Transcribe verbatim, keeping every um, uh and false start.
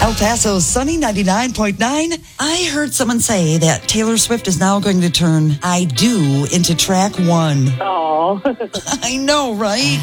El Paso's Sunny ninety-nine point nine. I heard someone say that Taylor Swift is now going to turn I Do into track one. Oh. I know, right?